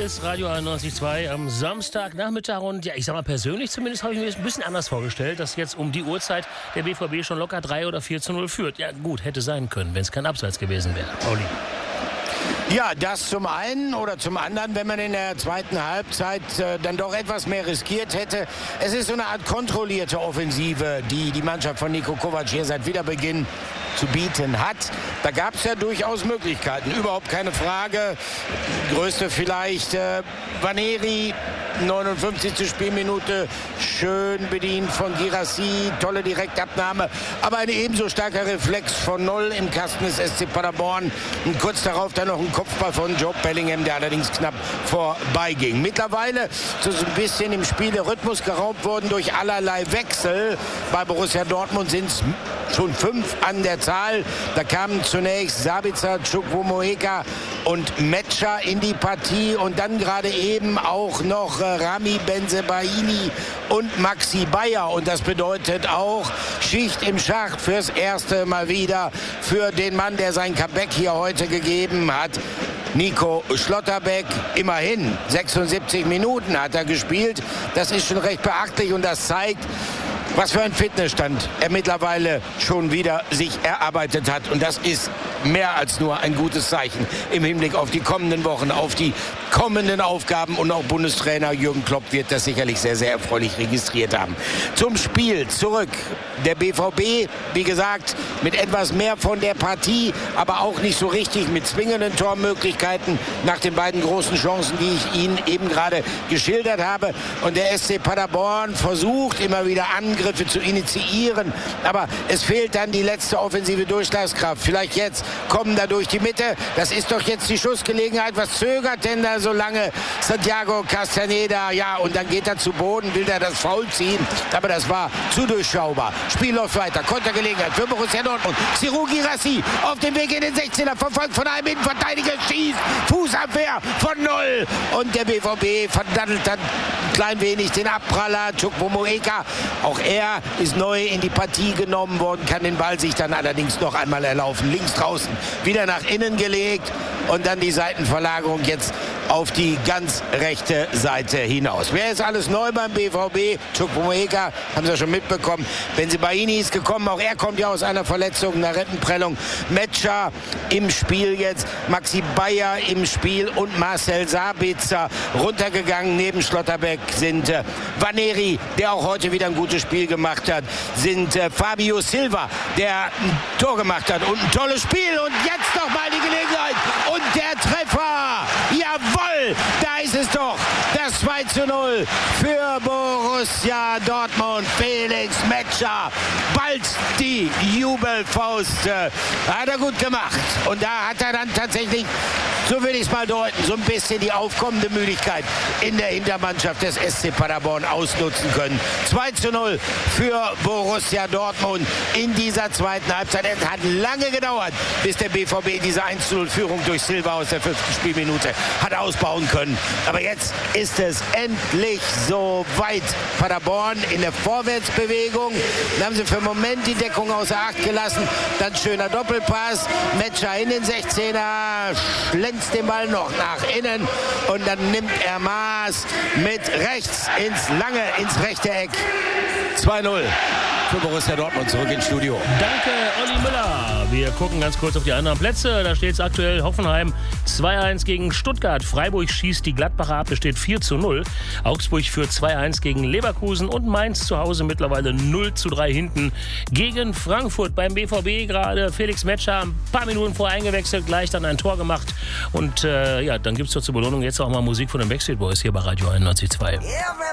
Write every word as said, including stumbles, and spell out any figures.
ist Radio einundneunzig Komma zwei am Samstagnachmittag und ja, ich sag mal persönlich zumindest habe ich mir das ein bisschen anders vorgestellt, dass jetzt um die Uhrzeit der B V B schon locker drei oder vier zu null führt. Ja gut, hätte sein können, wenn es kein Abseits gewesen wäre. Pauli. Ja, das zum einen oder zum anderen, wenn man in der zweiten Halbzeit äh, dann doch etwas mehr riskiert hätte. Es ist so eine Art kontrollierte Offensive, die die Mannschaft von Niko Kovac hier seit Wiederbeginn zu bieten hat. Da gab es ja durchaus Möglichkeiten, überhaupt keine Frage. Größte vielleicht äh, Vaneri, neunundfünfzigste Spielminute, schön bedient von Guirassy, tolle Direktabnahme, aber ein ebenso starker Reflex von Noll im Kasten des S C Paderborn und kurz darauf dann noch ein Kopfball von Joe Bellingham, der allerdings knapp vorbeiging. Mittlerweile so ein bisschen im Spiel der Rhythmus geraubt worden durch allerlei Wechsel. Bei Borussia Dortmund sind es schon fünf an der Zahl. Da kamen zunächst Sabitzer, Chukwuemeka und Metscher in die Partie und dann gerade eben auch noch äh, Rami Bensebaini und Maxi Bayer. Und das bedeutet auch Schicht im Schacht fürs erste Mal wieder für den Mann, der sein Comeback hier heute gegeben hat. Nico Schlotterbeck, immerhin sechsundsiebzig Minuten hat er gespielt. Das ist schon recht beachtlich und das zeigt, was für ein Fitnessstand er mittlerweile schon wieder sich erarbeitet hat. Und das ist mehr als nur ein gutes Zeichen im Hinblick auf die kommenden Wochen, auf die kommenden Aufgaben. Und auch Bundestrainer Jürgen Klopp wird das sicherlich sehr, sehr erfreulich registriert haben. Zum Spiel zurück. Der B V B, wie gesagt, mit etwas mehr von der Partie, aber auch nicht so richtig mit zwingenden Tormöglichkeiten nach den beiden großen Chancen, die ich Ihnen eben gerade geschildert habe. Und der S C Paderborn versucht immer wieder Angriffe zu initiieren, aber es fehlt dann die letzte offensive Durchschlagskraft. Vielleicht jetzt kommen da durch die Mitte. Das ist doch jetzt die Schussgelegenheit. Was zögert denn da so lange Santiago Castaneda? Ja, und dann geht er zu Boden, will er das Foul ziehen, aber das war zu durchschaubar. Spiel läuft weiter. Kontergelegenheit für Borussia Dortmund. Serhou Guirassy auf dem Weg in den sechzehner, verfolgt von einem Innenverteidiger, schießt, Fußabwehr von Null. Und der B V B verdattelt dann ein klein wenig den Abpraller. Chukwuemeka, auch er ist neu in die Partie genommen worden, kann den Ball sich dann allerdings noch einmal erlaufen. Links draußen, wieder nach innen gelegt und dann die Seitenverlagerung jetzt auf die ganz rechte Seite hinaus. Wer ist alles neu beim B V B? Chukwuemeka, haben Sie ja schon mitbekommen. Bensebaini ist gekommen, auch er kommt ja aus einer Verletzung, einer Rippenprellung. Metscher im Spiel jetzt, Maxi Bayer im Spiel und Marcel Sabitzer runtergegangen. Neben Schlotterbeck sind äh, Vaneri, der auch heute wieder ein gutes Spiel gemacht hat, sind äh, Fabio Silva, der ein Tor gemacht hat und ein tolles Spiel. Und jetzt noch mal die Gelegenheit und der Treffer. Jawohl, da ist es doch. Das zwei zu null für Borussia Dortmund. Felix Metscher, bald die Jubelfaust. Äh, hat er gut gemacht. Und da hat er dann tatsächlich, so will ich es mal deuten, so ein bisschen die aufkommende Müdigkeit in der Hintermannschaft des S C Paderborn ausnutzen können. zwei zu null für Borussia Dortmund in dieser zweiten Halbzeit. Es hat lange gedauert, bis der B V B diese eins zu null Führung durch Silva aus der fünften Spielminute hat ausbauen können. Aber jetzt ist es endlich so weit. Paderborn in der Vorwärtsbewegung. Dann haben sie für einen Moment die Deckung außer Acht gelassen. Dann schöner Doppelpass. Metscher in den sechzehner, schlänzt den Ball noch nach innen und dann nimmt er Maß mit rechts ins lange, ins rechte Eck. zwei null für Borussia Dortmund, zurück ins Studio. Danke, Olli Müller. Wir gucken ganz kurz auf die anderen Plätze. Da steht es aktuell Hoffenheim zwei eins gegen Stuttgart. Freiburg schießt die Gladbacher ab, es steht vier zu null. Augsburg führt zwei eins gegen Leverkusen und Mainz zu Hause mittlerweile null zu drei hinten gegen Frankfurt. Beim B V B gerade Felix Metscher ein paar Minuten vorher eingewechselt, gleich dann ein Tor gemacht. Und äh, ja, dann gibt es doch zur Belohnung jetzt auch mal Musik von den Backstreet Boys hier bei Radio einundneunzig Komma zwei.